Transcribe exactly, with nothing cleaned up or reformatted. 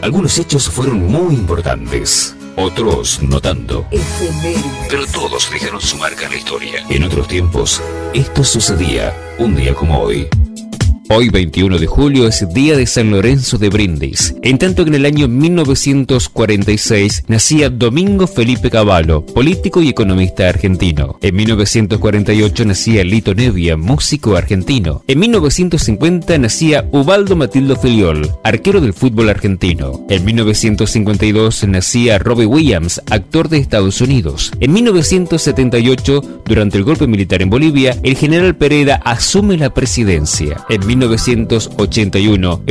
Algunos hechos fueron muy importantes, otros no tanto. Pero todos dejaron su marca en la historia. En otros tiempos, esto sucedía un día como hoy. Hoy, veintiuno de julio, es día de San Lorenzo de Brindis, en tanto que en el año mil novecientos cuarenta y seis nacía Domingo Felipe Cavallo, político y economista argentino. En mil novecientos cuarenta y ocho nacía Lito Nebbia, músico argentino. En mil novecientos cincuenta nacía Ubaldo Matildo Filiol, arquero del fútbol argentino. En mil novecientos cincuenta y dos nacía Robbie Williams, actor de Estados Unidos. En mil novecientos setenta y ocho, durante el golpe militar en Bolivia, el general Pereda asume la presidencia. En mil novecientos ochenta y uno,